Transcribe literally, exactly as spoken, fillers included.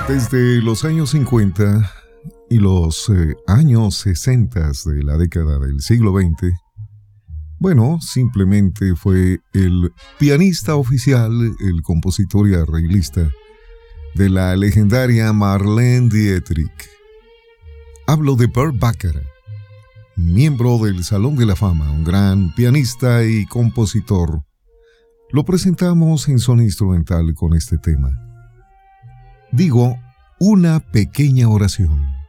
Desde los años cincuenta y los eh, años sesenta de la década del siglo veinte, bueno, simplemente fue el pianista oficial, el compositor y arreglista de la legendaria Marlene Dietrich. Hablo de Burt Bacharach, miembro del Salón de la Fama, un gran pianista y compositor. Lo presentamos en son instrumental con este tema. Digo, una pequeña oración.